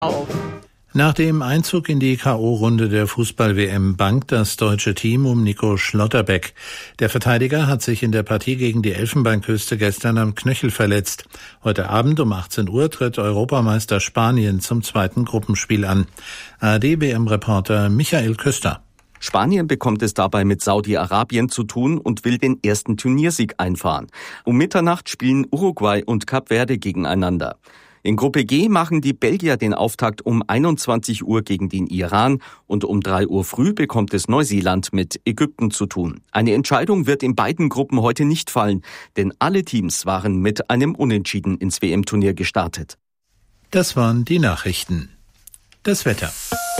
auf. Nach dem Einzug in die K.O.-Runde der Fußball-WM bangt das deutsche Team um Nico Schlotterbeck. Der Verteidiger hat sich in der Partie gegen die Elfenbeinküste gestern am Knöchel verletzt. Heute Abend um 18 Uhr tritt Europameister Spanien zum zweiten Gruppenspiel an. ARD-WM-Reporter Michael Köster. Spanien bekommt es dabei mit Saudi-Arabien zu tun und will den ersten Turniersieg einfahren. Um Mitternacht spielen Uruguay und Kap Verde gegeneinander. In Gruppe G machen die Belgier den Auftakt um 21 Uhr gegen den Iran und um 3 Uhr früh bekommt es Neuseeland mit Ägypten zu tun. Eine Entscheidung wird in beiden Gruppen heute nicht fallen, denn alle Teams waren mit einem Unentschieden ins WM-Turnier gestartet. Das waren die Nachrichten. Das Wetter.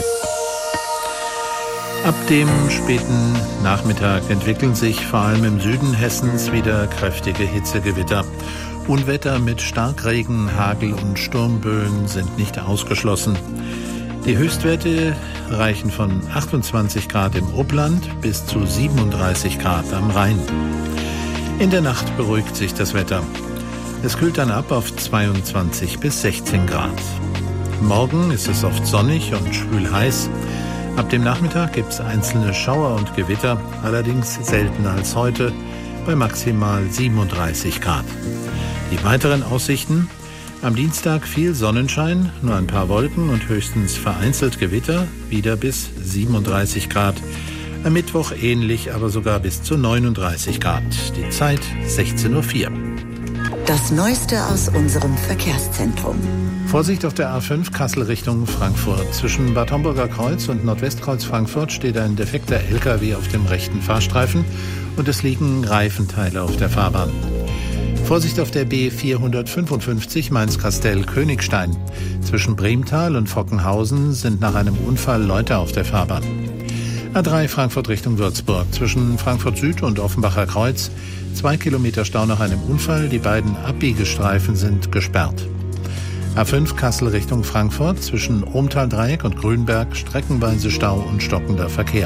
Ab dem späten Nachmittag entwickeln sich vor allem im Süden Hessens wieder kräftige Hitzegewitter. Unwetter mit Starkregen, Hagel und Sturmböen sind nicht ausgeschlossen. Die Höchstwerte reichen von 28 Grad im Upland bis zu 37 Grad am Rhein. In der Nacht beruhigt sich das Wetter. Es kühlt dann ab auf 22 bis 16 Grad. Morgen ist es oft sonnig und schwül heiß. Ab dem Nachmittag gibt es einzelne Schauer und Gewitter, allerdings seltener als heute, bei maximal 37 Grad. Die weiteren Aussichten: am Dienstag viel Sonnenschein, nur ein paar Wolken und höchstens vereinzelt Gewitter, wieder bis 37 Grad. Am Mittwoch ähnlich, aber sogar bis zu 39 Grad. Die Zeit 16:04 Uhr. Das Neueste aus unserem Verkehrszentrum. Vorsicht auf der A5 Kassel Richtung Frankfurt. Zwischen Bad Homburger Kreuz und Nordwestkreuz Frankfurt steht ein defekter LKW auf dem rechten Fahrstreifen und es liegen Reifenteile auf der Fahrbahn. Vorsicht auf der B455 Mainz-Kastell-Königstein. Zwischen Bremtal und Fockenhausen sind nach einem Unfall Leute auf der Fahrbahn. A3 Frankfurt Richtung Würzburg. Zwischen Frankfurt Süd und Offenbacher Kreuz 2 Kilometer Stau nach einem Unfall. Die beiden Abbiegestreifen sind gesperrt. A5 Kassel Richtung Frankfurt. Zwischen Ohmtal-Dreieck und Grünberg streckenweise Stau und stockender Verkehr.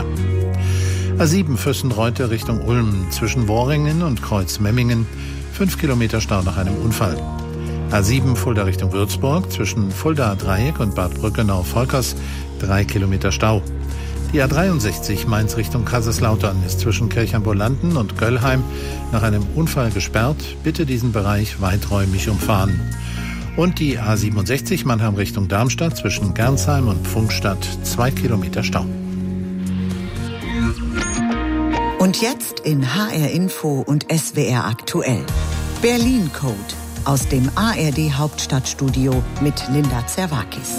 A7 Füssen-Reute Richtung Ulm. Zwischen Worringen und Kreuz-Memmingen 5 Kilometer Stau nach einem Unfall. A7 Fulda Richtung Würzburg. Zwischen Fulda-Dreieck und Bad Brückenau-Volkers 3 Kilometer Stau. Die A63 Mainz Richtung Kaiserslautern ist zwischen Kirchheimbolanden und Göllheim nach einem Unfall gesperrt. Bitte diesen Bereich weiträumig umfahren. Und die A67 Mannheim Richtung Darmstadt zwischen Gernsheim und Pfungstadt 2 Kilometer Stau. Und jetzt in HR Info und SWR aktuell. Berlin Code aus dem ARD Hauptstadtstudio mit Linda Zerwakis.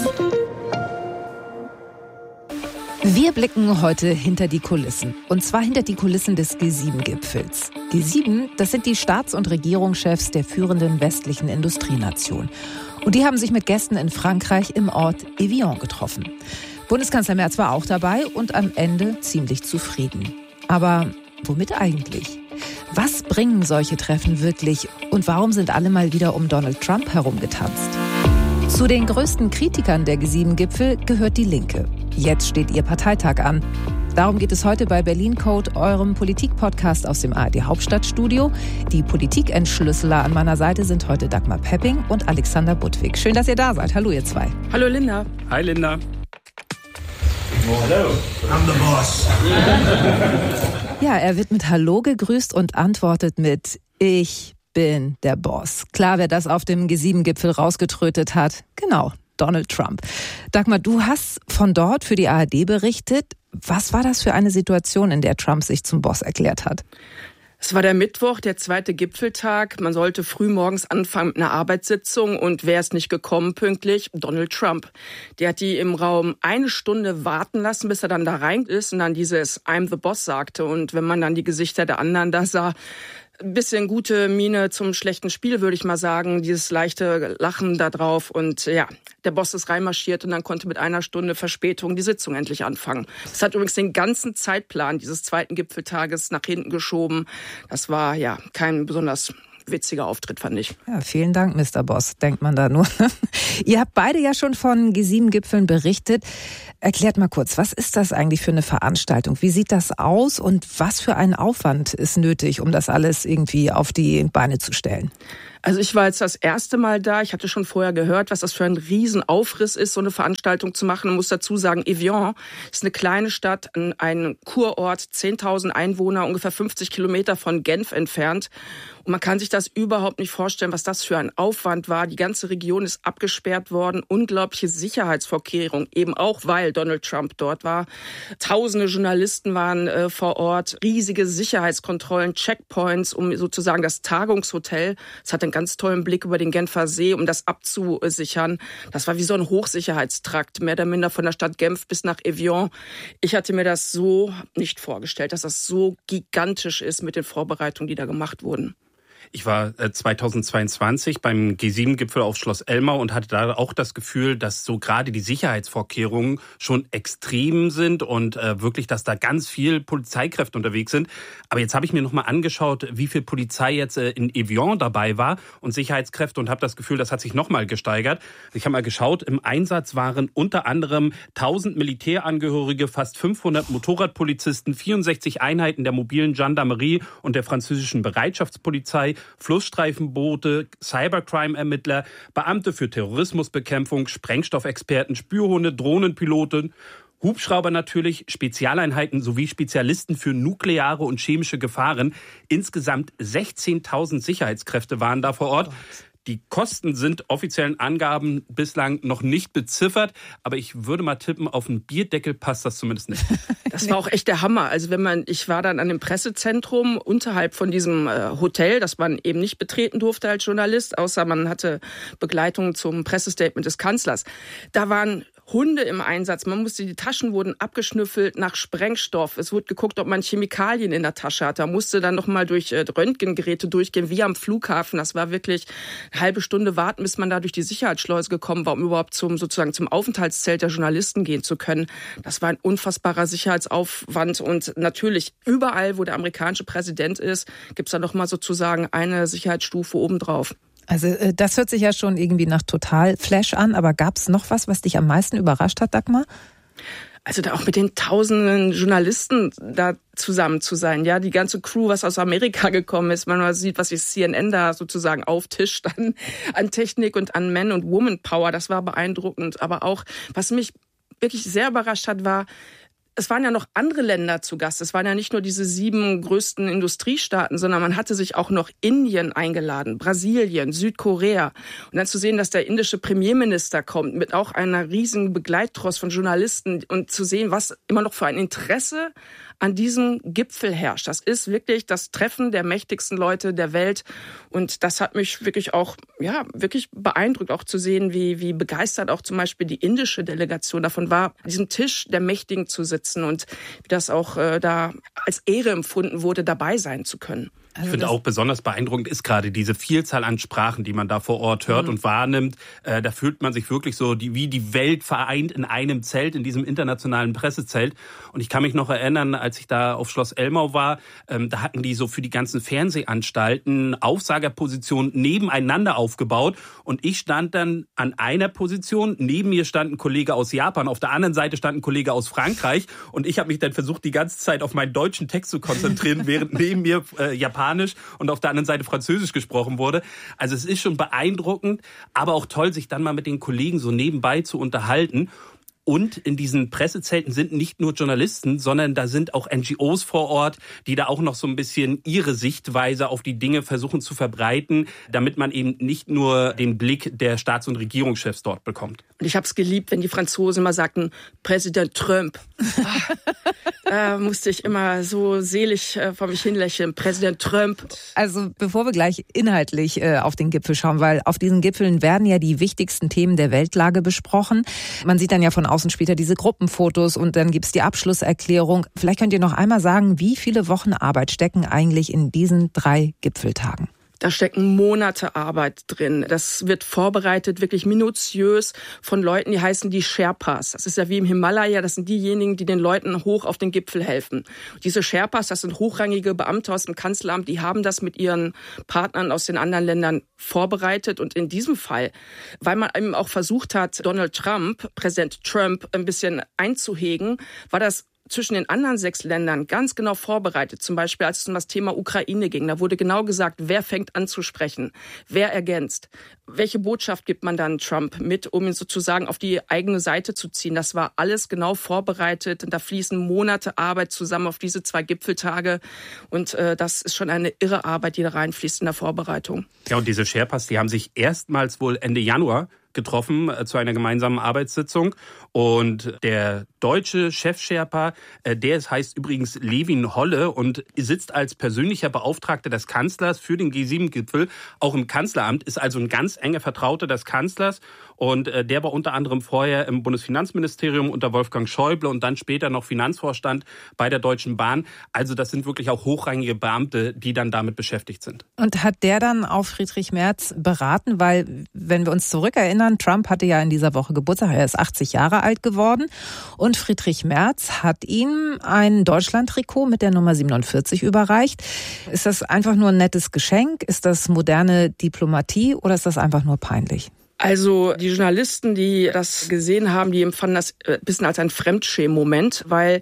Wir blicken heute hinter die Kulissen. Und zwar hinter die Kulissen des G7-Gipfels. G7, das sind die Staats- und Regierungschefs der führenden westlichen Industrienationen. Und die haben sich mit Gästen in Frankreich im Ort Evian getroffen. Bundeskanzler Merz war auch dabei und am Ende ziemlich zufrieden. Aber womit eigentlich? Was bringen solche Treffen wirklich? Und warum sind alle mal wieder um Donald Trump herumgetanzt? Zu den größten Kritikern der G7-Gipfel gehört die Linke. Jetzt steht ihr Parteitag an. Darum geht es heute bei Berlin Code, eurem Politik-Podcast aus dem ARD Hauptstadtstudio. Die Politikentschlüsseler an meiner Seite sind heute Dagmar Pepping und Alexander Budwig. Schön, dass ihr da seid. Hallo ihr zwei. Hallo Linda. Hi Linda. Oh, hello, I'm the boss. Ja, er wird mit Hallo gegrüßt und antwortet mit Ich bin der Boss. Klar, wer das auf dem G7-Gipfel rausgetrötet hat. Genau, Donald Trump. Dagmar, du hast von dort für die ARD berichtet. Was war das für eine Situation, in der Trump sich zum Boss erklärt hat? Es war der Mittwoch, der zweite Gipfeltag. Man sollte früh morgens anfangen mit einer Arbeitssitzung. Und wer ist nicht gekommen pünktlich? Donald Trump. Der hat die im Raum 1 Stunde warten lassen, bis er dann da rein ist und dann dieses I'm the Boss sagte. Und wenn man dann die Gesichter der anderen da sah, ein bisschen gute Miene zum schlechten Spiel, würde ich mal sagen. Dieses leichte Lachen da drauf. Und ja, der Boss ist reinmarschiert und dann konnte mit 1 Stunde Verspätung die Sitzung endlich anfangen. Das hat übrigens den ganzen Zeitplan dieses zweiten Gipfeltages nach hinten geschoben. Das war ja kein besonders witziger Auftritt, fand ich. Ja, vielen Dank, Mr. Boss, denkt man da nur. Ihr habt beide ja schon von G7-Gipfeln berichtet. Erklärt mal kurz, was ist das eigentlich für eine Veranstaltung? Wie sieht das aus und was für ein Aufwand ist nötig, um das alles irgendwie auf die Beine zu stellen? Also ich war jetzt das erste Mal da. Ich hatte schon vorher gehört, was das für ein Riesenaufriss ist, so eine Veranstaltung zu machen. Man muss dazu sagen, Evian ist eine kleine Stadt, ein Kurort, 10.000 Einwohner, ungefähr 50 Kilometer von Genf entfernt. Und man kann sich das überhaupt nicht vorstellen, was das für ein Aufwand war. Die ganze Region ist abgesperrt worden. Unglaubliche Sicherheitsvorkehrungen, eben auch, weil Donald Trump dort war. Tausende Journalisten waren vor Ort. Riesige Sicherheitskontrollen, Checkpoints, um sozusagen das Tagungshotel. Es hat einen ganz tollen Blick über den Genfer See, um das abzusichern. Das war wie so ein Hochsicherheitstrakt, mehr oder minder von der Stadt Genf bis nach Evian. Ich hatte mir das so nicht vorgestellt, dass das so gigantisch ist mit den Vorbereitungen, die da gemacht wurden. Ich war 2022 beim G7-Gipfel auf Schloss Elmau und hatte da auch das Gefühl, dass so gerade die Sicherheitsvorkehrungen schon extrem sind und wirklich, dass da ganz viel Polizeikräfte unterwegs sind. Aber jetzt habe ich mir nochmal angeschaut, wie viel Polizei jetzt in Evian dabei war und Sicherheitskräfte und habe das Gefühl, das hat sich nochmal gesteigert. Ich habe mal geschaut, im Einsatz waren unter anderem 1000 Militärangehörige, fast 500 Motorradpolizisten, 64 Einheiten der mobilen Gendarmerie und der französischen Bereitschaftspolizei, Flussstreifenboote, Cybercrime-Ermittler, Beamte für Terrorismusbekämpfung, Sprengstoffexperten, Spürhunde, Drohnenpiloten, Hubschrauber natürlich, Spezialeinheiten sowie Spezialisten für nukleare und chemische Gefahren. Insgesamt 16.000 Sicherheitskräfte waren da vor Ort. Die Kosten sind offiziellen Angaben bislang noch nicht beziffert, aber ich würde mal tippen, auf einen Bierdeckel passt das zumindest nicht. Das war auch echt der Hammer. Also ich war dann an dem Pressezentrum unterhalb von diesem Hotel, das man eben nicht betreten durfte als Journalist, außer man hatte Begleitung zum Pressestatement des Kanzlers. Da waren Hunde im Einsatz. Die Taschen wurden abgeschnüffelt nach Sprengstoff. Es wurde geguckt, ob man Chemikalien in der Tasche hat. Da musste dann nochmal durch Röntgengeräte durchgehen, wie am Flughafen. Das war wirklich eine halbe Stunde warten, bis man da durch die Sicherheitsschleuse gekommen war, um überhaupt zum Aufenthaltszelt der Journalisten gehen zu können. Das war ein unfassbarer Sicherheitsaufwand. Und natürlich überall, wo der amerikanische Präsident ist, gibt's da nochmal sozusagen eine Sicherheitsstufe obendrauf. Also das hört sich ja schon irgendwie nach Total-Flash an, aber gab es noch was dich am meisten überrascht hat, Dagmar? Also da auch mit den tausenden Journalisten da zusammen zu sein, ja, die ganze Crew, was aus Amerika gekommen ist, man sieht, was die CNN da sozusagen auftischt an Technik und an Man- und Woman-Power, das war beeindruckend. Aber auch, was mich wirklich sehr überrascht hat, war, es waren ja noch andere Länder zu Gast. Es waren ja nicht nur diese 7 größten Industriestaaten, sondern man hatte sich auch noch Indien eingeladen, Brasilien, Südkorea. Und dann zu sehen, dass der indische Premierminister kommt mit auch einer riesigen Begleittross von Journalisten und zu sehen, was immer noch für ein Interesse an diesem Gipfel herrscht. Das ist wirklich das Treffen der mächtigsten Leute der Welt. Und das hat mich wirklich auch, wirklich beeindruckt, auch zu sehen, wie begeistert auch zum Beispiel die indische Delegation davon war, an diesem Tisch der Mächtigen zu sitzen und wie das auch da als Ehre empfunden wurde, dabei sein zu können. Ich finde auch besonders beeindruckend ist gerade diese Vielzahl an Sprachen, die man da vor Ort hört und wahrnimmt. Da fühlt man sich wirklich so wie die Welt vereint in einem Zelt, in diesem internationalen Pressezelt. Und ich kann mich noch erinnern, als ich da auf Schloss Elmau war, da hatten die so für die ganzen Fernsehanstalten Aufsagerpositionen nebeneinander aufgebaut. Und ich stand dann an einer Position, neben mir stand ein Kollege aus Japan, auf der anderen Seite stand ein Kollege aus Frankreich. Und ich habe mich dann versucht, die ganze Zeit auf meinen deutschen Text zu konzentrieren, während neben mir Japanisch und auf der anderen Seite Französisch gesprochen wurde. Also es ist schon beeindruckend, aber auch toll, sich dann mal mit den Kollegen so nebenbei zu unterhalten. Und in diesen Pressezelten sind nicht nur Journalisten, sondern da sind auch NGOs vor Ort, die da auch noch so ein bisschen ihre Sichtweise auf die Dinge versuchen zu verbreiten, damit man eben nicht nur den Blick der Staats- und Regierungschefs dort bekommt. Und ich habe es geliebt, wenn die Franzosen immer sagten, Präsident Trump. Da musste ich immer so selig vor mich hinlächeln. Präsident Trump. Also bevor wir gleich inhaltlich auf den Gipfel schauen, weil auf diesen Gipfeln werden ja die wichtigsten Themen der Weltlage besprochen. Man sieht dann ja von außen später diese Gruppenfotos und dann gibt's die Abschlusserklärung. Vielleicht könnt ihr noch einmal sagen, wie viele Wochen Arbeit stecken eigentlich in diesen 3 Gipfeltagen? Da stecken Monate Arbeit drin. Das wird vorbereitet, wirklich minutiös von Leuten, die heißen die Sherpas. Das ist ja wie im Himalaya, das sind diejenigen, die den Leuten hoch auf den Gipfel helfen. Und diese Sherpas, das sind hochrangige Beamte aus dem Kanzleramt, die haben das mit ihren Partnern aus den anderen Ländern vorbereitet. Und in diesem Fall, weil man eben auch versucht hat, Präsident Trump, ein bisschen einzuhegen, war das zwischen den anderen 6 Ländern ganz genau vorbereitet. Zum Beispiel, als es um das Thema Ukraine ging. Da wurde genau gesagt, wer fängt an zu sprechen, wer ergänzt. Welche Botschaft gibt man dann Trump mit, um ihn sozusagen auf die eigene Seite zu ziehen? Das war alles genau vorbereitet. Und da fließen Monate Arbeit zusammen auf diese 2 Gipfeltage. Und das ist schon eine irre Arbeit, die da reinfließt in der Vorbereitung. Ja, und diese Sherpas, die haben sich erstmals wohl Ende Januar getroffen zu einer gemeinsamen Arbeitssitzung. Und der deutsche Chef-Sherpa, der heißt übrigens Levin Holle und sitzt als persönlicher Beauftragter des Kanzlers für den G7-Gipfel, auch im Kanzleramt, ist also ein ganz enger Vertrauter des Kanzlers. Und der war unter anderem vorher im Bundesfinanzministerium unter Wolfgang Schäuble und dann später noch Finanzvorstand bei der Deutschen Bahn. Also das sind wirklich auch hochrangige Beamte, die dann damit beschäftigt sind. Und hat der dann auch Friedrich Merz beraten? Weil, wenn wir uns zurückerinnern, Trump hatte ja in dieser Woche Geburtstag, er ist 80 Jahre alt geworden. Und Friedrich Merz hat ihm ein Deutschland-Trikot mit der Nummer 47 überreicht. Ist das einfach nur ein nettes Geschenk? Ist das moderne Diplomatie oder ist das einfach nur peinlich? Also die Journalisten, die das gesehen haben, die empfanden das ein bisschen als ein Fremdschämen-Moment, weil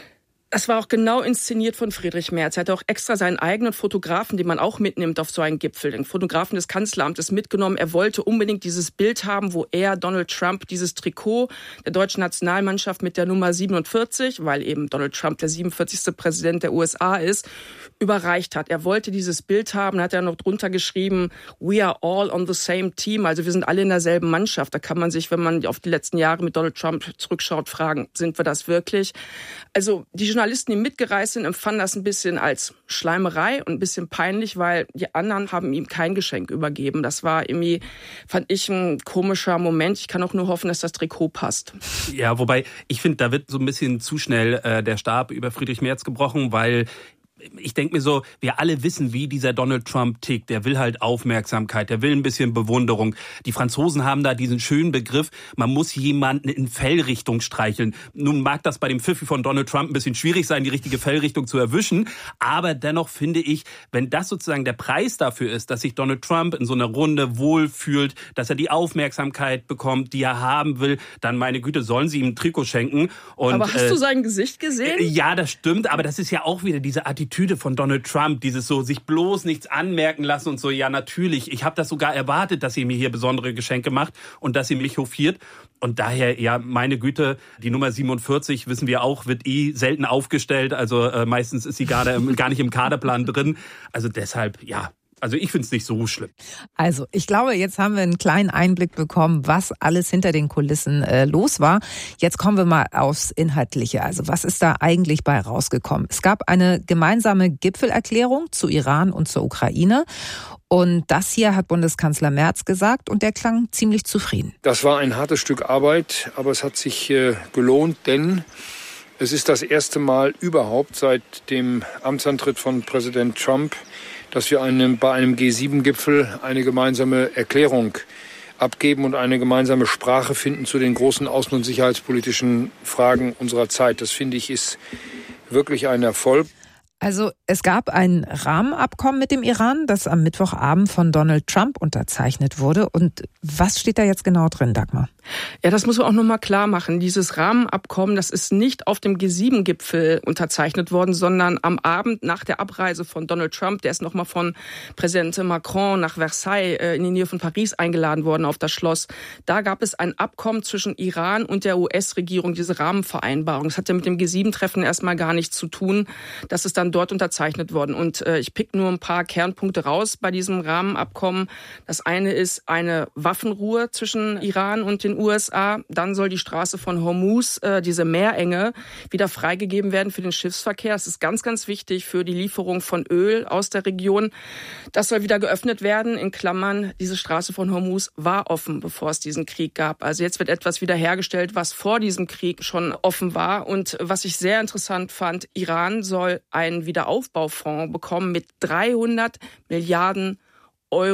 das war auch genau inszeniert von Friedrich Merz. Er hatte auch extra seinen eigenen Fotografen, den man auch mitnimmt auf so einen Gipfel, den Fotografen des Kanzleramtes mitgenommen. Er wollte unbedingt dieses Bild haben, wo er, Donald Trump, dieses Trikot der deutschen Nationalmannschaft mit der Nummer 47, weil eben Donald Trump der 47. Präsident der USA ist, überreicht hat. Er wollte dieses Bild haben, hat er noch drunter geschrieben, we are all on the same team, also wir sind alle in derselben Mannschaft. Da kann man sich, wenn man auf die letzten Jahre mit Donald Trump zurückschaut, fragen, sind wir das wirklich? Also die Journalisten, die mitgereist sind, empfanden das ein bisschen als Schleimerei und ein bisschen peinlich, weil die anderen haben ihm kein Geschenk übergeben. Das war irgendwie, fand ich, ein komischer Moment. Ich kann auch nur hoffen, dass das Trikot passt. Ja, wobei ich finde, da wird so ein bisschen zu schnell der Stab über Friedrich Merz gebrochen, weil ich denke mir so, wir alle wissen, wie dieser Donald Trump tickt. Der will halt Aufmerksamkeit, der will ein bisschen Bewunderung. Die Franzosen haben da diesen schönen Begriff, man muss jemanden in Fellrichtung streicheln. Nun mag das bei dem Pfiffi von Donald Trump ein bisschen schwierig sein, die richtige Fellrichtung zu erwischen. Aber dennoch finde ich, wenn das sozusagen der Preis dafür ist, dass sich Donald Trump in so einer Runde wohlfühlt, dass er die Aufmerksamkeit bekommt, die er haben will, dann meine Güte, sollen sie ihm ein Trikot schenken. Und, aber hast du sein Gesicht gesehen? Ja, das stimmt, aber das ist ja auch wieder diese Attitüde von Donald Trump, dieses so, sich bloß nichts anmerken lassen und so, ja natürlich, ich habe das sogar erwartet, dass ihr mir hier besondere Geschenke macht und dass ihr mich hofiert. Und daher, ja, meine Güte, die Nummer 47, wissen wir auch, wird selten aufgestellt, also meistens ist sie gar nicht im Kaderplan drin. Also deshalb, ja. Also ich finde es nicht so schlimm. Also ich glaube, jetzt haben wir einen kleinen Einblick bekommen, was alles hinter den Kulissen los war. Jetzt kommen wir mal aufs Inhaltliche. Also was ist da eigentlich bei rausgekommen? Es gab eine gemeinsame Gipfelerklärung zu Iran und zur Ukraine. Und das hier hat Bundeskanzler Merz gesagt und der klang ziemlich zufrieden. Das war ein hartes Stück Arbeit, aber es hat sich gelohnt, denn es ist das erste Mal überhaupt seit dem Amtsantritt von Präsident Trump, dass wir bei einem G7-Gipfel eine gemeinsame Erklärung abgeben und eine gemeinsame Sprache finden zu den großen außen- und sicherheitspolitischen Fragen unserer Zeit. Das, finde ich, ist wirklich ein Erfolg. Also es gab ein Rahmenabkommen mit dem Iran, das am Mittwochabend von Donald Trump unterzeichnet wurde. Und was steht da jetzt genau drin, Dagmar? Ja, das muss man auch nochmal klar machen. Dieses Rahmenabkommen, das ist nicht auf dem G7-Gipfel unterzeichnet worden, sondern am Abend nach der Abreise von Donald Trump. Der ist nochmal von Präsident Macron nach Versailles in die Nähe von Paris eingeladen worden auf das Schloss. Da gab es ein Abkommen zwischen Iran und der US-Regierung, diese Rahmenvereinbarung. Das hat ja mit dem G7-Treffen erstmal gar nichts zu tun. Das ist dann dort unterzeichnet worden. Und ich pick nur ein paar Kernpunkte raus bei diesem Rahmenabkommen. Das eine ist eine Waffenruhe zwischen Iran und den USA. Dann soll die Straße von Hormuz, diese Meerenge, wieder freigegeben werden für den Schiffsverkehr. Das ist ganz, ganz wichtig für die Lieferung von Öl aus der Region. Das soll wieder geöffnet werden. In Klammern, diese Straße von Hormuz war offen, bevor es diesen Krieg gab. Also jetzt wird etwas wiederhergestellt, was vor diesem Krieg schon offen war. Und was ich sehr interessant fand, Iran soll einen Wiederaufbaufonds bekommen mit 300 Milliarden Euro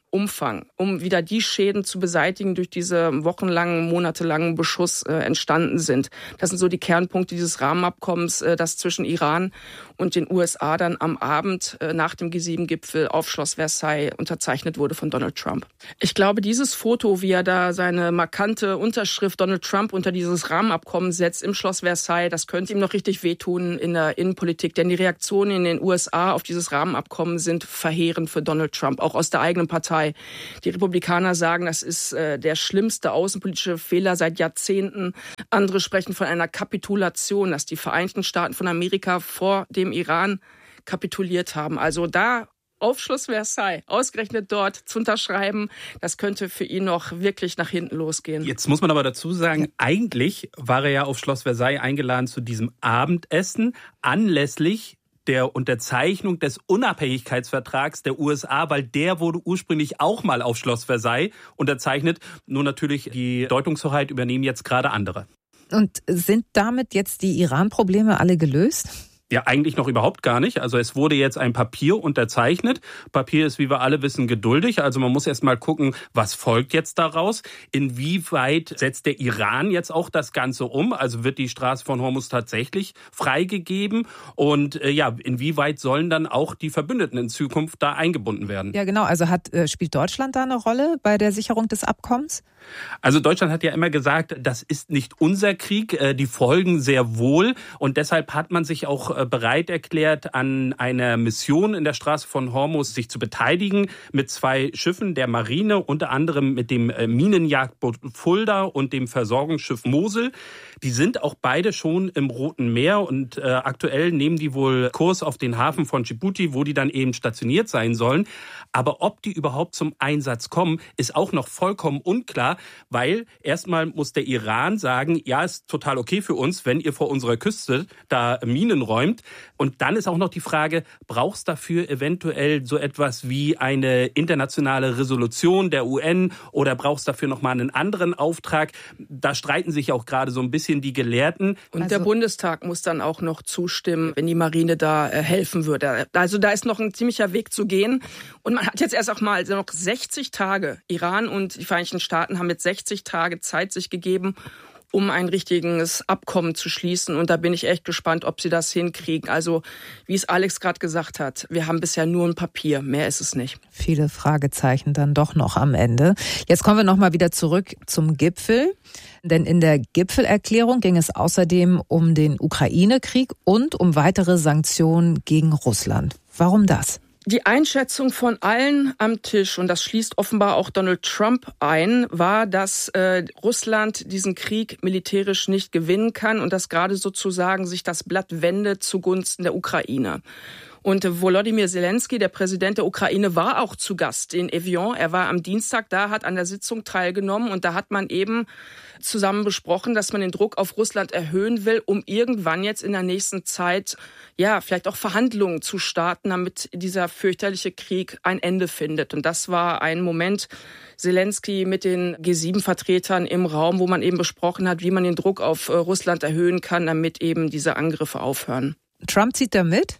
Umfang, um wieder die Schäden zu beseitigen, durch diese wochenlangen, monatelangen Beschuss entstanden sind. Das sind so die Kernpunkte dieses Rahmenabkommens, das zwischen Iran und den USA dann am Abend nach dem G7-Gipfel auf Schloss Versailles unterzeichnet wurde von Donald Trump. Ich glaube, dieses Foto, wie er da seine markante Unterschrift Donald Trump unter dieses Rahmenabkommen setzt im Schloss Versailles, das könnte ihm noch richtig wehtun in der Innenpolitik. Denn die Reaktionen in den USA auf dieses Rahmenabkommen sind verheerend für Donald Trump, auch aus der eigenen Partei. Die Republikaner sagen, das ist der schlimmste außenpolitische Fehler seit Jahrzehnten. Andere sprechen von einer Kapitulation, dass die Vereinigten Staaten von Amerika vor dem Iran kapituliert haben. Also da auf Schloss Versailles, ausgerechnet dort zu unterschreiben, das könnte für ihn noch wirklich nach hinten losgehen. Jetzt muss man aber dazu sagen, eigentlich war er ja auf Schloss Versailles eingeladen zu diesem Abendessen anlässlich der Unterzeichnung des Unabhängigkeitsvertrags der USA, weil der wurde ursprünglich auch mal auf Schloss Versailles unterzeichnet. Nur natürlich die Deutungshoheit übernehmen jetzt gerade andere. Und sind damit jetzt die Iran-Probleme alle gelöst? Ja, eigentlich noch überhaupt gar nicht. Also es wurde jetzt ein Papier unterzeichnet. Papier ist, wie wir alle wissen, geduldig. Also man muss erst mal gucken, was folgt jetzt daraus. Inwieweit setzt der Iran jetzt auch das Ganze um? Also wird die Straße von Hormuz tatsächlich freigegeben? Und inwieweit sollen dann auch die Verbündeten in Zukunft da eingebunden werden? Ja, genau. Also spielt Deutschland da eine Rolle bei der Sicherung des Abkommens? Also Deutschland hat ja immer gesagt, das ist nicht unser Krieg, die Folgen sehr wohl. Und deshalb hat man sich auch bereit erklärt, an einer Mission in der Straße von Hormuz sich zu beteiligen mit 2 Schiffen der Marine, unter anderem mit dem Minenjagdboot Fulda und dem Versorgungsschiff Mosel. Die sind auch beide schon im Roten Meer und aktuell nehmen die wohl Kurs auf den Hafen von Djibouti, wo die dann eben stationiert sein sollen. Aber ob die überhaupt zum Einsatz kommen, ist auch noch vollkommen unklar, weil erstmal muss der Iran sagen, ja, ist total okay für uns, wenn ihr vor unserer Küste da Minen räumt. Und dann ist auch noch die Frage, braucht es dafür eventuell so etwas wie eine internationale Resolution der UN oder braucht es dafür nochmal einen anderen Auftrag? Da streiten sich auch gerade so ein bisschen die Gelehrten. Und der Bundestag muss dann auch noch zustimmen, wenn die Marine da helfen würde. Also da ist noch ein ziemlicher Weg zu gehen. Und man hat jetzt erst auch mal noch 60 Tage. Iran und die Vereinigten Staaten haben jetzt 60 Tage Zeit sich gegeben, um ein richtiges Abkommen zu schließen. Und da bin ich echt gespannt, ob sie das hinkriegen. Also, wie es Alex gerade gesagt hat, wir haben bisher nur ein Papier, mehr ist es nicht. Viele Fragezeichen dann doch noch am Ende. Jetzt kommen wir nochmal wieder zurück zum Gipfel. Denn in der Gipfelerklärung ging es außerdem um den Ukraine-Krieg und um weitere Sanktionen gegen Russland. Warum das? Die Einschätzung von allen am Tisch, und das schließt offenbar auch Donald Trump ein, war, dass Russland diesen Krieg militärisch nicht gewinnen kann und dass gerade sozusagen sich das Blatt wendet zugunsten der Ukraine. Und Volodymyr Zelensky, der Präsident der Ukraine, war auch zu Gast in Evian. Er war am Dienstag da, hat an der Sitzung teilgenommen und da hat man eben zusammen besprochen, dass man den Druck auf Russland erhöhen will, um irgendwann jetzt in der nächsten Zeit vielleicht auch Verhandlungen zu starten, damit dieser fürchterliche Krieg ein Ende findet. Und das war ein Moment, Zelensky mit den G7-Vertretern im Raum, wo man eben besprochen hat, wie man den Druck auf Russland erhöhen kann, damit eben diese Angriffe aufhören. Trump zieht da mit?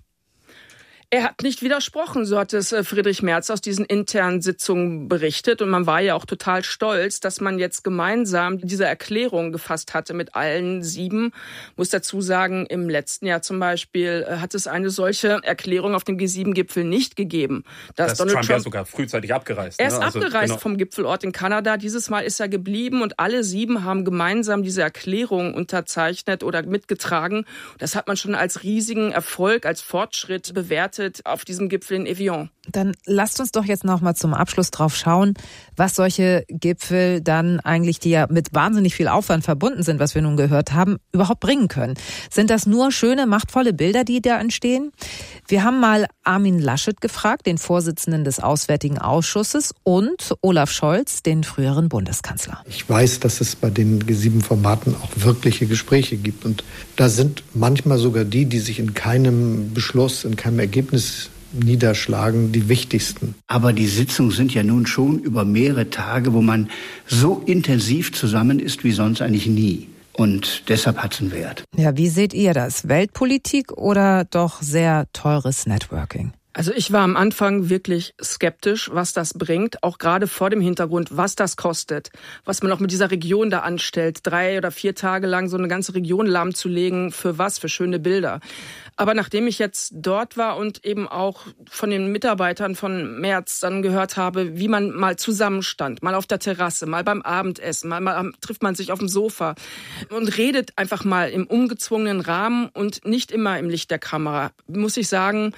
Er hat nicht widersprochen, so hat es Friedrich Merz aus diesen internen Sitzungen berichtet. Und man war ja auch total stolz, dass man jetzt gemeinsam diese Erklärung gefasst hatte mit allen 7. Muss dazu sagen, im letzten Jahr zum Beispiel hat es eine solche Erklärung auf dem G7-Gipfel nicht gegeben. Das Donald Trump ja sogar frühzeitig abgereist. Er ist abgereist vom Gipfelort in Kanada. Dieses Mal ist er geblieben und alle 7 haben gemeinsam diese Erklärung unterzeichnet oder mitgetragen. Das hat man schon als riesigen Erfolg, als Fortschritt bewertet auf diesem Gipfel in Evian. Dann lasst uns doch jetzt noch mal zum Abschluss drauf schauen, was solche Gipfel dann eigentlich, die ja mit wahnsinnig viel Aufwand verbunden sind, was wir nun gehört haben, überhaupt bringen können. Sind das nur schöne, machtvolle Bilder, die da entstehen? Wir haben mal Armin Laschet gefragt, den Vorsitzenden des Auswärtigen Ausschusses, und Olaf Scholz, den früheren Bundeskanzler. Ich weiß, dass es bei den G7-Formaten auch wirkliche Gespräche gibt. Und da sind manchmal sogar die sich in keinem Beschluss, in keinem Ergebnis niederschlagen, die wichtigsten. Aber die Sitzungen sind ja nun schon über mehrere Tage, wo man so intensiv zusammen ist wie sonst eigentlich nie. Und deshalb hat es einen Wert. Ja, wie seht ihr das? Weltpolitik oder doch sehr teures Networking? Also ich war am Anfang wirklich skeptisch, was das bringt, auch gerade vor dem Hintergrund, was das kostet, was man auch mit dieser Region da anstellt, 3 oder 4 Tage lang so eine ganze Region lahmzulegen, für was, für schöne Bilder. Aber nachdem ich jetzt dort war und eben auch von den Mitarbeitern von Merz dann gehört habe, wie man mal zusammenstand, mal auf der Terrasse, mal beim Abendessen, mal trifft man sich auf dem Sofa und redet einfach mal im ungezwungenen Rahmen und nicht immer im Licht der Kamera, muss ich sagen,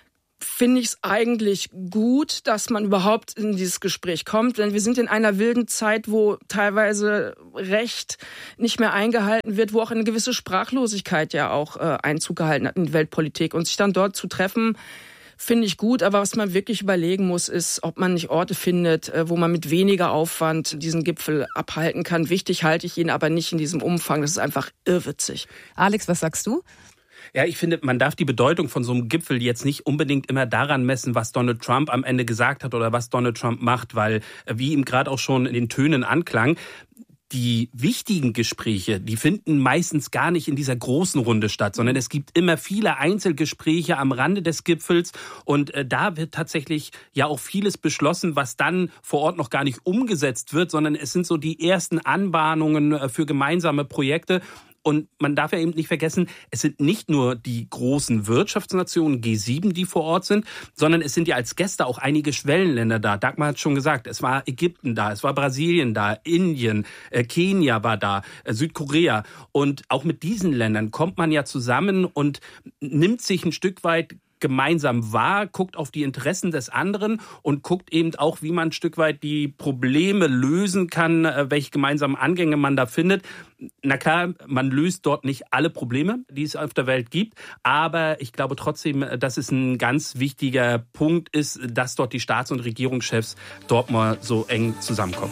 finde ich es eigentlich gut, dass man überhaupt in dieses Gespräch kommt. Denn wir sind in einer wilden Zeit, wo teilweise Recht nicht mehr eingehalten wird, wo auch eine gewisse Sprachlosigkeit ja auch Einzug gehalten hat in die Weltpolitik. Und sich dann dort zu treffen, finde ich gut. Aber was man wirklich überlegen muss, ist, ob man nicht Orte findet, wo man mit weniger Aufwand diesen Gipfel abhalten kann. Wichtig halte ich ihn aber nicht in diesem Umfang. Das ist einfach irrwitzig. Alex, was sagst du? Ja, ich finde, man darf die Bedeutung von so einem Gipfel jetzt nicht unbedingt immer daran messen, was Donald Trump am Ende gesagt hat oder was Donald Trump macht, weil, wie ihm gerade auch schon in den Tönen anklang, die wichtigen Gespräche, die finden meistens gar nicht in dieser großen Runde statt, sondern es gibt immer viele Einzelgespräche am Rande des Gipfels und da wird tatsächlich ja auch vieles beschlossen, was dann vor Ort noch gar nicht umgesetzt wird, sondern es sind so die ersten Anbahnungen für gemeinsame Projekte. Und man darf ja eben nicht vergessen, es sind nicht nur die großen Wirtschaftsnationen G7, die vor Ort sind, sondern es sind ja als Gäste auch einige Schwellenländer da. Dagmar hat schon gesagt, es war Ägypten da, es war Brasilien da, Indien, Kenia war da, Südkorea. Und auch mit diesen Ländern kommt man ja zusammen und nimmt sich ein Stück weit gemeinsam wahr, guckt auf die Interessen des anderen und guckt eben auch, wie man ein Stück weit die Probleme lösen kann, welche gemeinsamen Angänge man da findet. Na klar, man löst dort nicht alle Probleme, die es auf der Welt gibt, aber ich glaube trotzdem, dass es ein ganz wichtiger Punkt ist, dass dort die Staats- und Regierungschefs dort mal so eng zusammenkommen.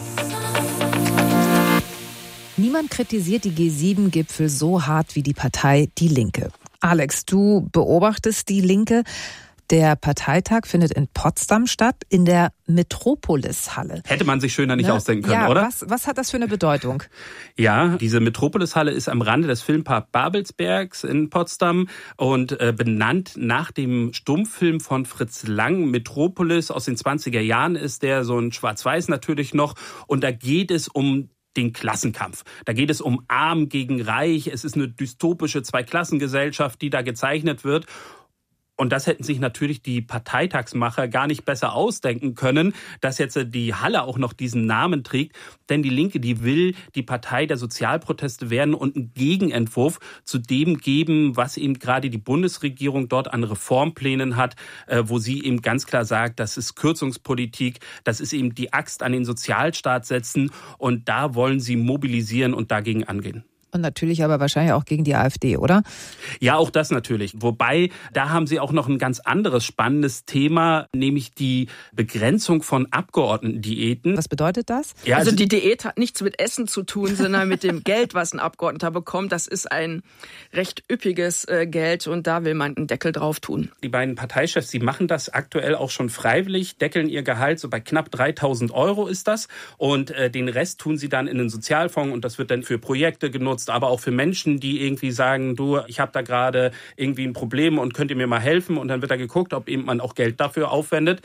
Niemand kritisiert die G7-Gipfel so hart wie die Partei Die Linke. Alex, du beobachtest die Linke. Der Parteitag findet in Potsdam statt, in der Metropolis-Halle. Hätte man sich schöner nicht ausdenken können, oder? Was hat das für eine Bedeutung? Ja, diese Metropolis-Halle ist am Rande des Filmpark Babelsbergs in Potsdam und benannt nach dem Stummfilm von Fritz Lang. Metropolis aus den 20er Jahren ist der, so ein Schwarz-Weiß natürlich noch. Und da geht es um den Klassenkampf. Da geht es um Arm gegen Reich. Es ist eine dystopische Zweiklassengesellschaft, die da gezeichnet wird. Und das hätten sich natürlich die Parteitagsmacher gar nicht besser ausdenken können, dass jetzt die Halle auch noch diesen Namen trägt. Denn die Linke, die will die Partei der Sozialproteste werden und einen Gegenentwurf zu dem geben, was eben gerade die Bundesregierung dort an Reformplänen hat, wo sie eben ganz klar sagt, das ist Kürzungspolitik, das ist eben die Axt an den Sozialstaat setzen und da wollen sie mobilisieren und dagegen angehen. Und natürlich aber wahrscheinlich auch gegen die AfD, oder? Ja, auch das natürlich. Wobei, da haben sie auch noch ein ganz anderes spannendes Thema, nämlich die Begrenzung von Abgeordnetendiäten. Was bedeutet das? Ja, also die Diät hat nichts mit Essen zu tun, sondern mit dem Geld, was ein Abgeordneter bekommt. Das ist ein recht üppiges Geld und da will man einen Deckel drauf tun. Die beiden Parteichefs, die machen das aktuell auch schon freiwillig, deckeln ihr Gehalt, so bei knapp 3.000 € ist das. Und den Rest tun sie dann in den Sozialfonds und das wird dann für Projekte genutzt, aber auch für Menschen, die irgendwie sagen, du, ich habe da gerade irgendwie ein Problem und könnt ihr mir mal helfen? Und dann wird da geguckt, ob eben man auch Geld dafür aufwendet.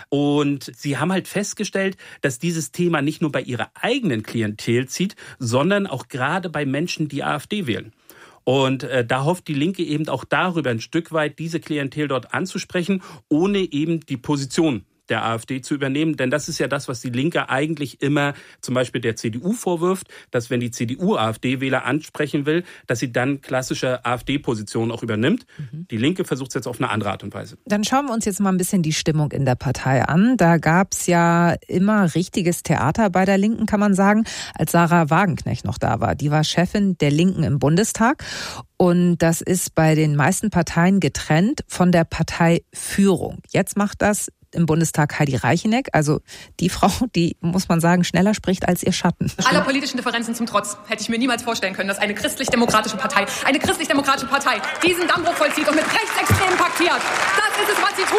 Und sie haben halt festgestellt, dass dieses Thema nicht nur bei ihrer eigenen Klientel zieht, sondern auch gerade bei Menschen, die AfD wählen. Und da hofft die Linke eben auch darüber ein Stück weit, diese Klientel dort anzusprechen, ohne eben die Position der AfD zu übernehmen. Denn das ist ja das, was die Linke eigentlich immer zum Beispiel der CDU vorwirft, dass wenn die CDU AfD-Wähler ansprechen will, dass sie dann klassische AfD-Positionen auch übernimmt. Die Linke versucht es jetzt auf eine andere Art und Weise. Dann schauen wir uns jetzt mal ein bisschen die Stimmung in der Partei an. Da gab es ja immer richtiges Theater bei der Linken, kann man sagen, als Sarah Wagenknecht noch da war. Die war Chefin der Linken im Bundestag. Und das ist bei den meisten Parteien getrennt von der Parteiführung. Jetzt macht das im Bundestag Heidi Reicheneck, also die Frau, die, muss man sagen, schneller spricht als ihr Schatten. Aller politischen Differenzen zum Trotz hätte ich mir niemals vorstellen können, dass eine christlich-demokratische Partei diesen Dammbruch vollzieht und mit Rechtsextremen paktiert. Das ist es, was sie tun.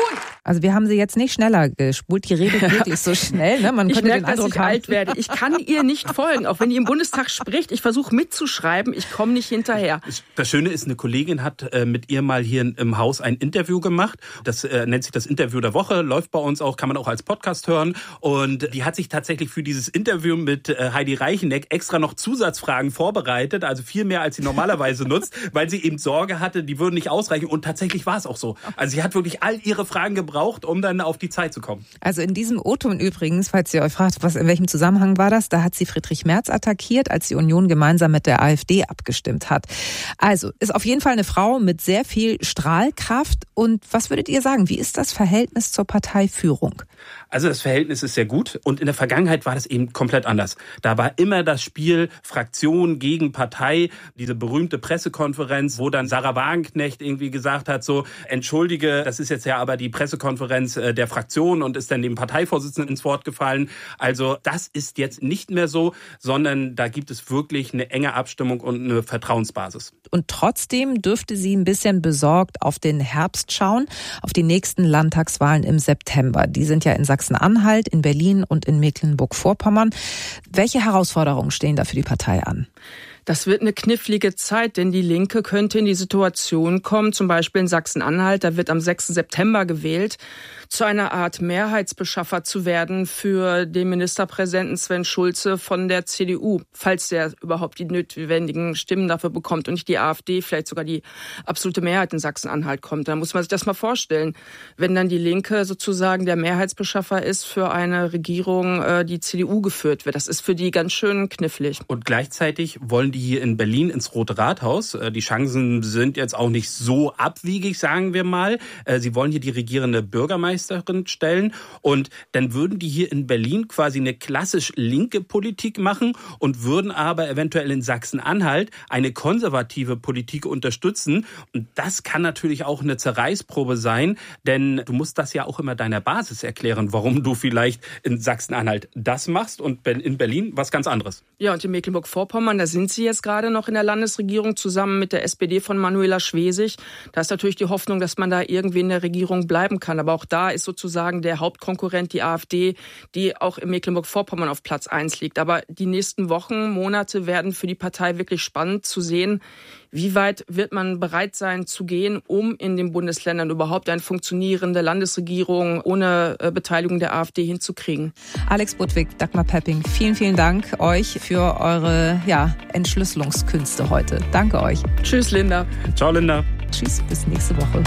Also wir haben sie jetzt nicht schneller gespult. Die redet wirklich so schnell. Ne? Man könnte den Eindruck dass ich alt werde. Ich kann ihr nicht folgen. Auch wenn die im Bundestag spricht, ich versuche mitzuschreiben. Ich komme nicht hinterher. Das Schöne ist, eine Kollegin hat mit ihr mal hier im Haus ein Interview gemacht. Das nennt sich das Interview der Woche. Läuft bei uns auch, kann man auch als Podcast hören. Und die hat sich tatsächlich für dieses Interview mit Heidi Reicheneck extra noch Zusatzfragen vorbereitet. Also viel mehr, als sie normalerweise nutzt, weil sie eben Sorge hatte, die würden nicht ausreichen. Und tatsächlich war es auch so. Also sie hat wirklich all ihre Fragen gebraucht, um dann auf die Zeit zu kommen. Also in diesem O-Ton übrigens, falls ihr euch fragt, in welchem Zusammenhang war das, da hat sie Friedrich Merz attackiert, als die Union gemeinsam mit der AfD abgestimmt hat. Also ist auf jeden Fall eine Frau mit sehr viel Strahlkraft. Und was würdet ihr sagen, wie ist das Verhältnis zur Parteiführung? Also das Verhältnis ist sehr gut und in der Vergangenheit war das eben komplett anders. Da war immer das Spiel Fraktion gegen Partei, diese berühmte Pressekonferenz, wo dann Sarah Wagenknecht irgendwie gesagt hat, so, entschuldige, das ist jetzt ja aber die Pressekonferenz der Fraktion und ist dann dem Parteivorsitzenden ins Wort gefallen. Also das ist jetzt nicht mehr so, sondern da gibt es wirklich eine enge Abstimmung und eine Vertrauensbasis. Und trotzdem dürfte sie ein bisschen besorgt auf den Herbst schauen, auf die nächsten Landtagswahlen im September. Die sind ja in Sachsen-Anhalt, in Berlin und in Mecklenburg-Vorpommern. Welche Herausforderungen stehen da für die Partei an? Das wird eine knifflige Zeit, denn die Linke könnte in die Situation kommen, zum Beispiel in Sachsen-Anhalt, da wird am 6. September gewählt, zu einer Art Mehrheitsbeschaffer zu werden für den Ministerpräsidenten Sven Schulze von der CDU, falls der überhaupt die notwendigen Stimmen dafür bekommt und nicht die AfD, vielleicht sogar die absolute Mehrheit in Sachsen-Anhalt kommt. Da muss man sich das mal vorstellen, wenn dann die Linke sozusagen der Mehrheitsbeschaffer ist für eine Regierung, die CDU geführt wird. Das ist für die ganz schön knifflig. Und gleichzeitig wollen die hier in Berlin ins Rote Rathaus. Die Chancen sind jetzt auch nicht so abwiegig, sagen wir mal. Sie wollen hier die regierende Bürgermeisterin stellen und dann würden die hier in Berlin quasi eine klassisch linke Politik machen und würden aber eventuell in Sachsen-Anhalt eine konservative Politik unterstützen. Und das kann natürlich auch eine Zerreißprobe sein, denn du musst das ja auch immer deiner Basis erklären, warum du vielleicht in Sachsen-Anhalt das machst und in Berlin was ganz anderes. Ja, und in Mecklenburg-Vorpommern, da sind sie jetzt gerade noch in der Landesregierung zusammen mit der SPD von Manuela Schwesig. Da ist natürlich die Hoffnung, dass man da irgendwie in der Regierung bleiben kann. Aber auch da ist sozusagen der Hauptkonkurrent die AfD, die auch in Mecklenburg-Vorpommern auf Platz 1 liegt. Aber die nächsten Wochen, Monate werden für die Partei wirklich spannend zu sehen. Wie weit wird man bereit sein zu gehen, um in den Bundesländern überhaupt eine funktionierende Landesregierung ohne Beteiligung der AfD hinzukriegen? Alex Budwig, Dagmar Pepping, vielen, vielen Dank euch für eure Entschlüsselungskünste heute. Danke euch. Tschüss, Linda. Ciao, Linda. Tschüss, bis nächste Woche.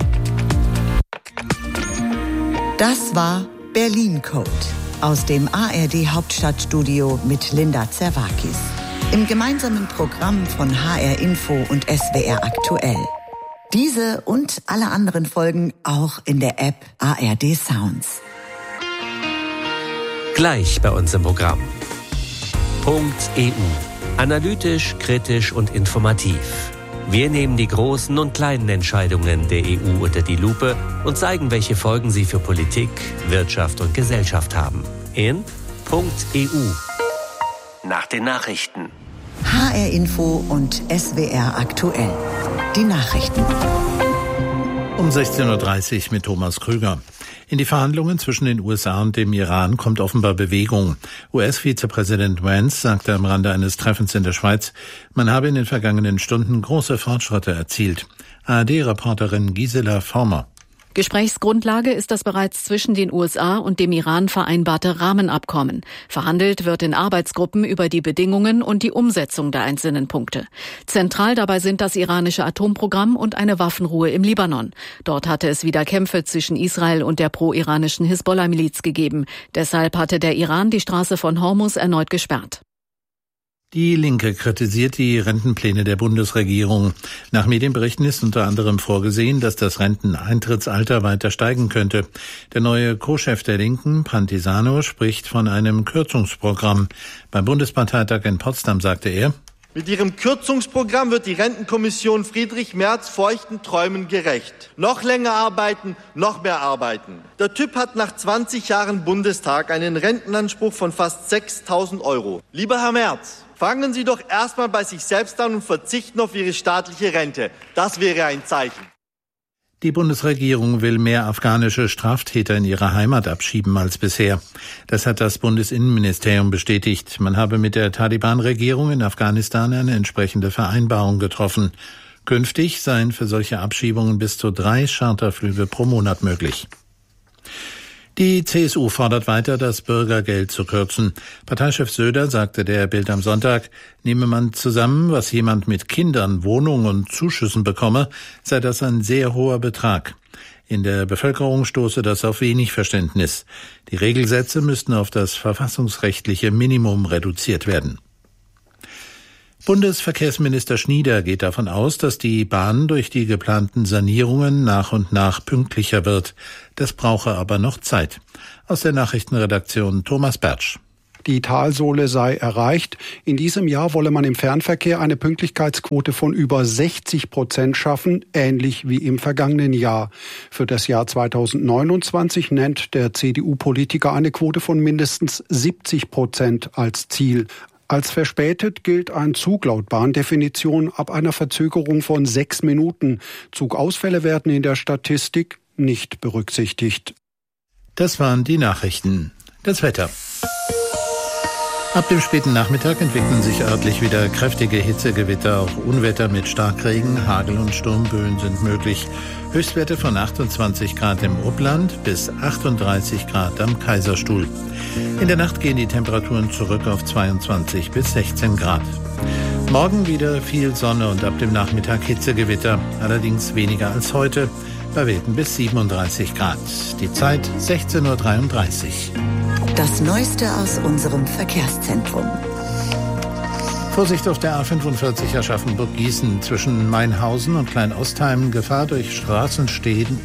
Das war Berlin Code aus dem ARD Hauptstadtstudio mit Linda Zerwakis. Im gemeinsamen Programm von HR Info und SWR Aktuell. Diese und alle anderen Folgen auch in der App ARD Sounds. Gleich bei uns im Programm. .eu. Analytisch, kritisch und informativ. Wir nehmen die großen und kleinen Entscheidungen der EU unter die Lupe und zeigen, welche Folgen sie für Politik, Wirtschaft und Gesellschaft haben. In .eu. Nach den Nachrichten. HR Info und SWR Aktuell. Die Nachrichten. Um 16.30 Uhr mit Thomas Krüger. In die Verhandlungen zwischen den USA und dem Iran kommt offenbar Bewegung. US-Vizepräsident Vance sagte am Rande eines Treffens in der Schweiz, man habe in den vergangenen Stunden große Fortschritte erzielt. ARD-Reporterin Gisela Former. Gesprächsgrundlage ist das bereits zwischen den USA und dem Iran vereinbarte Rahmenabkommen. Verhandelt wird in Arbeitsgruppen über die Bedingungen und die Umsetzung der einzelnen Punkte. Zentral dabei sind das iranische Atomprogramm und eine Waffenruhe im Libanon. Dort hatte es wieder Kämpfe zwischen Israel und der pro-iranischen Hisbollah-Miliz gegeben. Deshalb hatte der Iran die Straße von Hormuz erneut gesperrt. Die Linke kritisiert die Rentenpläne der Bundesregierung. Nach Medienberichten ist unter anderem vorgesehen, dass das Renteneintrittsalter weiter steigen könnte. Der neue Co-Chef der Linken, Pantisano, spricht von einem Kürzungsprogramm. Beim Bundesparteitag in Potsdam sagte er: Mit ihrem Kürzungsprogramm wird die Rentenkommission Friedrich Merz feuchten Träumen gerecht. Noch länger arbeiten, noch mehr arbeiten. Der Typ hat nach 20 Jahren Bundestag einen Rentenanspruch von fast 6.000 €. Lieber Herr Merz, fangen Sie doch erstmal bei sich selbst an und verzichten auf Ihre staatliche Rente. Das wäre ein Zeichen. Die Bundesregierung will mehr afghanische Straftäter in ihre Heimat abschieben als bisher. Das hat das Bundesinnenministerium bestätigt. Man habe mit der Taliban-Regierung in Afghanistan eine entsprechende Vereinbarung getroffen. Künftig seien für solche Abschiebungen bis zu 3 Charterflüge pro Monat möglich. Die CSU fordert weiter, das Bürgergeld zu kürzen. Parteichef Söder sagte der Bild am Sonntag, nehme man zusammen, was jemand mit Kindern, Wohnungen und Zuschüssen bekomme, sei das ein sehr hoher Betrag. In der Bevölkerung stoße das auf wenig Verständnis. Die Regelsätze müssten auf das verfassungsrechtliche Minimum reduziert werden. Bundesverkehrsminister Schnieder geht davon aus, dass die Bahn durch die geplanten Sanierungen nach und nach pünktlicher wird. Das brauche aber noch Zeit. Aus der Nachrichtenredaktion Thomas Bertsch. Die Talsohle sei erreicht. In diesem Jahr wolle man im Fernverkehr eine Pünktlichkeitsquote von über 60% schaffen, ähnlich wie im vergangenen Jahr. Für das Jahr 2029 nennt der CDU-Politiker eine Quote von mindestens 70% als Ziel. Als verspätet gilt ein Zug laut Bahndefinition ab einer Verzögerung von 6 Minuten. Zugausfälle werden in der Statistik nicht berücksichtigt. Das waren die Nachrichten. Das Wetter. Ab dem späten Nachmittag entwickeln sich örtlich wieder kräftige Hitzegewitter. Auch Unwetter mit Starkregen, Hagel und Sturmböen sind möglich. Höchstwerte von 28 Grad im Upland bis 38 Grad am Kaiserstuhl. In der Nacht gehen die Temperaturen zurück auf 22 bis 16 Grad. Morgen wieder viel Sonne und ab dem Nachmittag Hitzegewitter, allerdings weniger als heute, bei Werten bis 37 Grad. Die Zeit 16.33 Uhr. Das Neueste aus unserem Verkehrszentrum. Vorsicht auf der A45 Aschaffenburg-Gießen zwischen Mainhausen und Kleinostheim. Gefahr durch Straßenschäden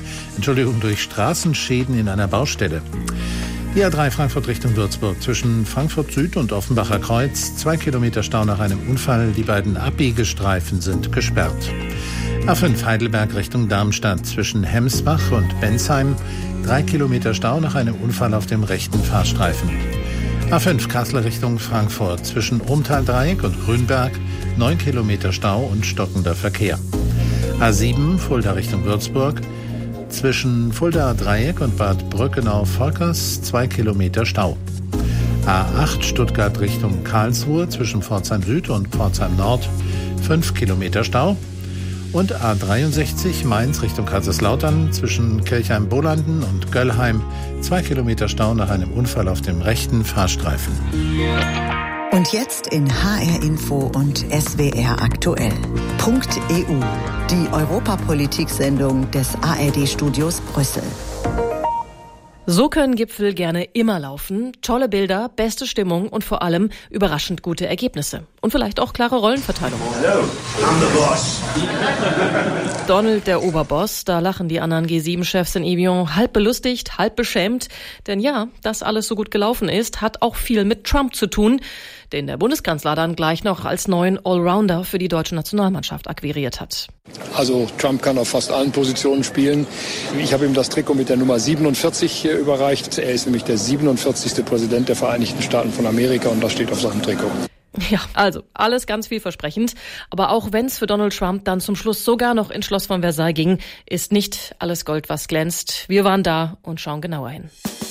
in einer Baustelle. Die A3 Frankfurt Richtung Würzburg zwischen Frankfurt Süd und Offenbacher Kreuz. 2 Kilometer Stau nach einem Unfall. Die beiden Abbiegestreifen sind gesperrt. A5 Heidelberg Richtung Darmstadt zwischen Hemsbach und Bensheim. 3 Kilometer Stau nach einem Unfall auf dem rechten Fahrstreifen. A5 Kassel Richtung Frankfurt zwischen Rumtal-Dreieck und Grünberg. 9 Kilometer Stau und stockender Verkehr. A7 Fulda Richtung Würzburg. Zwischen Fulda-Dreieck und Bad Bröckenau-Volkers 2 Kilometer Stau. A8 Stuttgart Richtung Karlsruhe zwischen Pforzheim Süd und Pforzheim Nord 5 Kilometer Stau. Und A63 Mainz Richtung Kaiserslautern zwischen Kirchheim-Bolanden und Göllheim 2 Kilometer Stau nach einem Unfall auf dem rechten Fahrstreifen. Und jetzt in HR Info und SWR aktuell. .eu, die Europapolitik-Sendung des ARD-Studios Brüssel. So können Gipfel gerne immer laufen. Tolle Bilder, beste Stimmung und vor allem überraschend gute Ergebnisse. Und vielleicht auch klare Rollenverteilung. Hello, I'm the boss. Donald, der Oberboss, da lachen die anderen G7-Chefs in Evian halb belustigt, halb beschämt. Denn ja, dass alles so gut gelaufen ist, hat auch viel mit Trump zu tun, den der Bundeskanzler dann gleich noch als neuen Allrounder für die deutsche Nationalmannschaft akquiriert hat. Also Trump kann auf fast allen Positionen spielen. Ich habe ihm das Trikot mit der Nummer 47 überreicht. Er ist nämlich der 47. Präsident der Vereinigten Staaten von Amerika und das steht auf seinem Trikot. Ja, also alles ganz vielversprechend. Aber auch wenn es für Donald Trump dann zum Schluss sogar noch ins Schloss von Versailles ging, ist nicht alles Gold, was glänzt. Wir waren da und schauen genauer hin.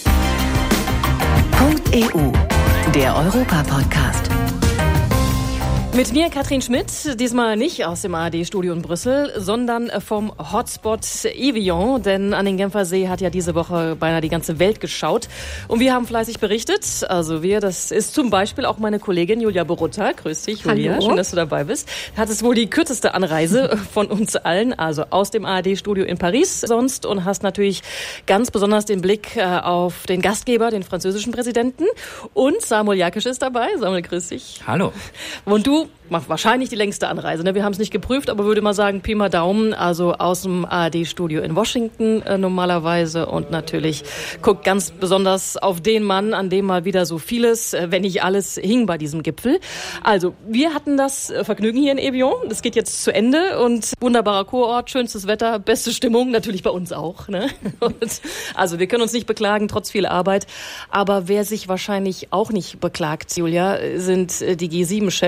.eu, der Europa-Podcast. Mit mir Katrin Schmidt, diesmal nicht aus dem ARD-Studio in Brüssel, sondern vom Hotspot Evian, denn an den Genfersee hat ja diese Woche beinahe die ganze Welt geschaut. Und wir haben fleißig berichtet, das ist zum Beispiel auch meine Kollegin Julia Borutta. Grüß dich, Julia, Hallo. Schön, dass du dabei bist. Hat es wohl die kürzeste Anreise von uns allen, also aus dem ARD-Studio in Paris sonst und hast natürlich ganz besonders den Blick auf den Gastgeber, den französischen Präsidenten. Und Samuel Jakisch ist dabei. Samuel, grüß dich. Hallo. Und du machst wahrscheinlich die längste Anreise. Ne? Wir haben es nicht geprüft, aber würde mal sagen, Pi mal Daumen, also aus dem ARD-Studio in Washington normalerweise und natürlich guckt ganz besonders auf den Mann, an dem mal wieder so vieles, wenn nicht alles, hing bei diesem Gipfel. Also, wir hatten das Vergnügen hier in Evian. Das geht jetzt zu Ende und wunderbarer Kurort, schönstes Wetter, beste Stimmung, natürlich bei uns auch. Ne? Und, also, wir können uns nicht beklagen, trotz viel Arbeit. Aber wer sich wahrscheinlich auch nicht beklagt, Julia, sind die G7-Chefs, die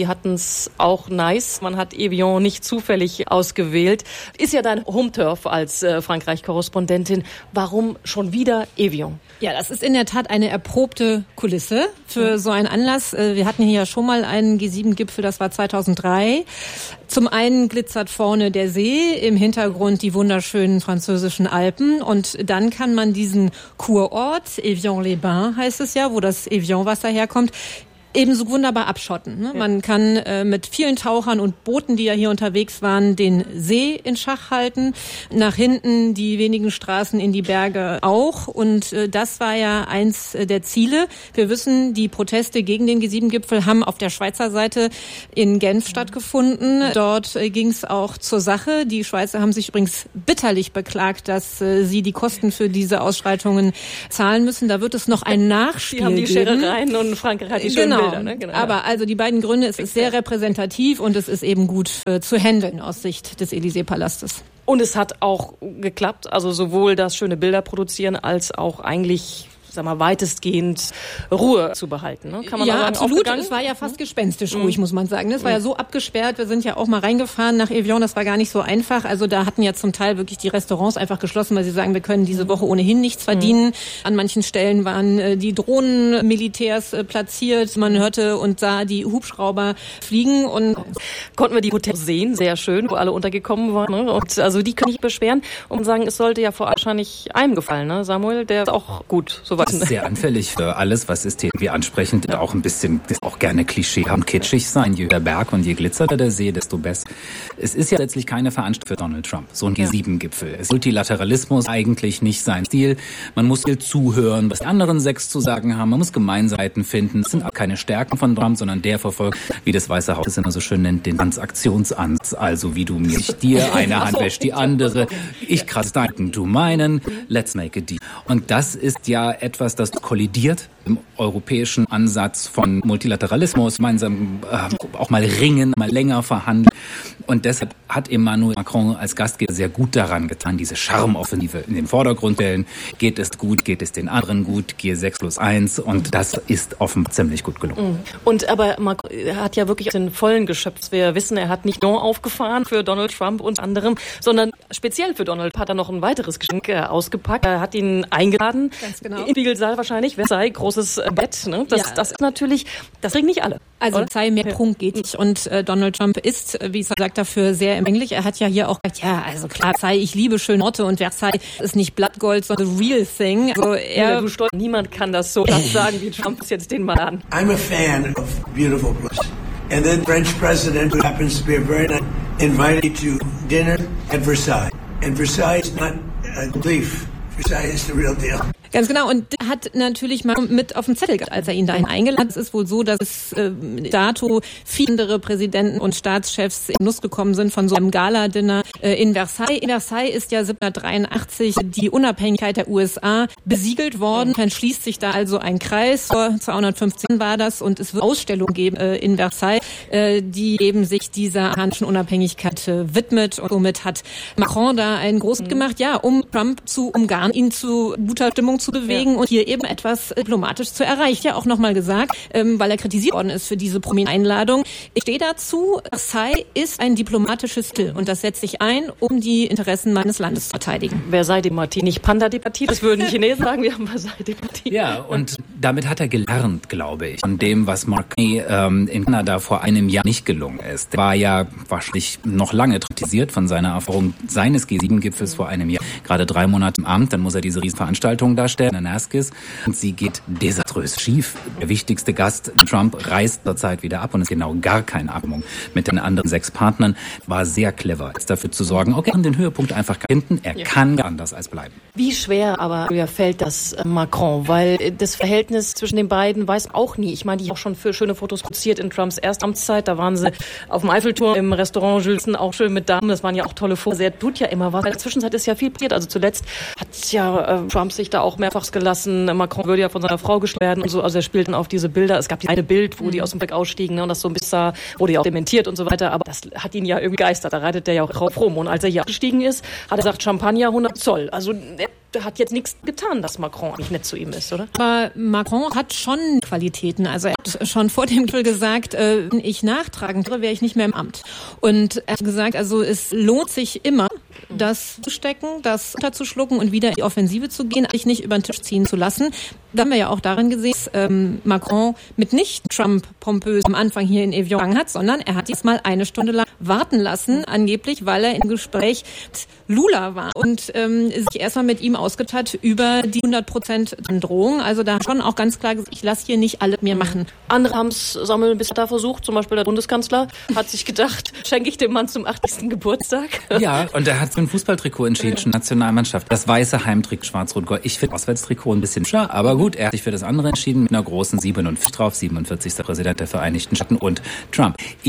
die hatten es auch nice. Man hat Evian nicht zufällig ausgewählt. Ist ja dein Home-Turf als Frankreich-Korrespondentin. Warum schon wieder Evian? Ja, das ist in der Tat eine erprobte Kulisse für so einen Anlass. Wir hatten hier ja schon mal einen G7-Gipfel, das war 2003. Zum einen glitzert vorne der See, im Hintergrund die wunderschönen französischen Alpen und dann kann man diesen Kurort, Evian-les-Bains heißt es ja, wo das Evian-Wasser herkommt, ebenso wunderbar abschotten. Ne? Ja. Man kann mit vielen Tauchern und Booten, die ja hier unterwegs waren, den See in Schach halten. Nach hinten die wenigen Straßen in die Berge auch. Und das war ja eins der Ziele. Wir wissen, die Proteste gegen den G7-Gipfel haben auf der Schweizer Seite in Genf stattgefunden. Dort ging es auch zur Sache. Die Schweizer haben sich übrigens bitterlich beklagt, dass sie die Kosten für diese Ausschreitungen zahlen müssen. Da wird es noch ein Nachspiel geben. Die haben die Scherereien und Frankreich hat die schönen Bilder, ne? Genau. Aber also die beiden Gründe, es ist sehr repräsentativ und es ist eben gut zu handeln aus Sicht des Élysée-Palastes. Und es hat auch geklappt, also sowohl das schöne Bilder produzieren als auch eigentlich weitestgehend Ruhe zu behalten. Ne? Kann man ja, sagen, absolut. Es war ja fast gespenstisch ruhig, muss man sagen. Es war ja so abgesperrt. Wir sind ja auch mal reingefahren nach Evian. Das war gar nicht so einfach. Also da hatten ja zum Teil wirklich die Restaurants einfach geschlossen, weil sie sagen, wir können diese Woche ohnehin nichts verdienen. An manchen Stellen waren die Drohnenmilitärs platziert. Man hörte und sah die Hubschrauber fliegen und konnten wir die Hotels sehen. Sehr schön, wo alle untergekommen waren. Ne? Und also die können nicht beschweren und sagen, es sollte ja wahrscheinlich einem gefallen. Ne? Samuel, der ist auch gut soweit. Das ist sehr anfällig für alles, was System wie ansprechend, auch ein bisschen, auch gerne Klischee und kitschig sein. Je höher der Berg und je glitzerter der See, desto besser. Es ist ja letztlich keine Veranstaltung für Donald Trump, so ein G7-Gipfel. Multilateralismus eigentlich nicht sein Stil. Man muss viel zuhören, was die anderen 6 zu sagen haben. Man muss Gemeinsamkeiten finden. Es sind auch keine Stärken von Trump, sondern der verfolgt, wie das Weiße Haus es immer so schön nennt, den Transaktionsansatz. Also wie du mich dir, eine Hand wäscht die andere, ich krass deinen, du meinen, let's make a deal. Und das ist ja etwas, das kollidiert im europäischen Ansatz von Multilateralismus, gemeinsam auch mal ringen, mal länger verhandeln. Und deshalb hat Emmanuel Macron als Gastgeber sehr gut daran getan, diese Charmoffensive in den Vordergrund stellen. Geht es gut, geht es den anderen gut, G6+1 und das ist offenbar ziemlich gut gelungen. Und aber Macron hat ja wirklich den vollen geschöpft. Wir wissen, er hat nicht nur aufgefahren für Donald Trump und anderem, sondern speziell für Donald hat er noch ein weiteres Geschenk ausgepackt. Er hat ihn eingeladen. Ganz genau. Im Spiegelsaal wahrscheinlich, Versailles, großes Bett. Ne? Das ist natürlich, das kriegen nicht alle. Also Versailles, mehr Prunk geht nicht. Und Donald Trump ist, wie es sagt, dafür sehr empfänglich. Er hat ja hier auch gesagt, ja, also klar, Versailles, ich liebe schöne Orte und Versailles ist nicht Blattgold, sondern the real thing. Also niemand kann das so sagen wie Trump ist jetzt den Mann an. I'm a fan of beautiful places. And then French president, who happens to be a very nice, invited me to dinner at Versailles. And Versailles is not a belief. Versailles is the real deal. Ganz genau, und hat natürlich mal mit auf dem Zettel gehabt, als er ihn dahin eingeladen hat. Es ist wohl so, dass es dato viele andere Präsidenten und Staatschefs in Genuss gekommen sind von so einem Gala-Dinner in Versailles. In Versailles ist ja 1783 die Unabhängigkeit der USA besiegelt worden. Dann schließt sich da also ein Kreis. Vor 215 war das und es wird Ausstellungen geben in Versailles, die eben sich dieser amerikanischen Unabhängigkeit widmet. Und somit hat Macron da einen großen gemacht, ja, um Trump zu umgarnen, ihn zu guter Stimmung zu bewegen und hier eben etwas diplomatisch zu erreichen. Ja, auch nochmal gesagt, weil er kritisiert worden ist für diese Promi-Einladung. Ich stehe dazu, Versailles ist ein diplomatisches Stil und das setzt sich ein, um die Interessen meines Landes zu verteidigen. Versailles-Diplomatie, nicht Panda-Diplomatie, das würden die Chinesen sagen, wir haben Versailles-Diplomatie. Ja, und damit hat er gelernt, glaube ich, von dem, was Macron in Kanada vor einem Jahr nicht gelungen ist. Er war ja wahrscheinlich noch lange kritisiert von seiner Erfahrung seines G7-Gipfels vor einem Jahr. Gerade 3 Monate im Amt, dann muss er diese Riesenveranstaltung darstellen, Anaskis, und sie geht desaströs schief. Der wichtigste Gast, Trump, reist zurzeit wieder ab und es ist genau gar keine Abstimmung mit den anderen 6 Partnern. War sehr clever, jetzt dafür zu sorgen, okay, an den Höhepunkt einfach hinten, er kann anders als bleiben. Wie schwer aber fällt das Macron, weil das Verhältnis zwischen den beiden weiß auch nie. Ich meine, die haben auch schon für schöne Fotos produziert in Trumps Erstamtszeit, da waren sie auf dem Eiffelturm im Restaurant Julesen auch schön mit Damen, das waren ja auch tolle Fotos. Er tut ja immer was. In der Zwischenzeit ist ja viel passiert, also zuletzt hat ja Trump sich da auch mehrfach gelassen. Macron würde ja von seiner Frau geschlagen werden und so. Also er spielt dann auf diese Bilder. Es gab die eine Bild, wo die aus dem Blick ausstiegen, ne, und das so ein bisschen sah, wurde ja auch dementiert und so weiter. Aber das hat ihn ja irgendwie geistert. Da reitet der ja auch drauf rum. Und als er hier abgestiegen ist, hat er gesagt, Champagner 100 Zoll. Also hat jetzt nichts getan, dass Macron nicht nett zu ihm ist, oder? Aber Macron hat schon Qualitäten. Also er hat schon vor dem Gipfel gesagt, wenn ich nachtragen wäre, wäre ich nicht mehr im Amt. Und er hat gesagt, also es lohnt sich immer, das zu stecken, das unterzuschlucken und wieder in die Offensive zu gehen, sich nicht über den Tisch ziehen zu lassen. Da haben wir ja auch darin gesehen, dass Macron mit nicht Trump pompös am Anfang hier in Evian gegangen hat, sondern er hat jetzt mal eine Stunde lang warten lassen, angeblich, weil er im Gespräch mit Lula war und sich erstmal mit ihm ausgetauscht hat über die 100% Drohung. Also da schon auch ganz klar gesagt, ich lasse hier nicht alle mir machen. Andere haben es ein bisschen da versucht, zum Beispiel der Bundeskanzler hat sich gedacht, schenke ich dem Mann zum 80. Geburtstag. Ja, und er hat für ein Fußballtrikot entschieden, Nationalmannschaft. Das weiße Heimtrikot, Schwarz-Rot-Gold. Ich finde Auswärtstrikot ein bisschen schwer, aber gut, er hat sich für das andere entschieden, mit einer großen 47 drauf, 47. Präsident der Vereinigten Staaten und Trump.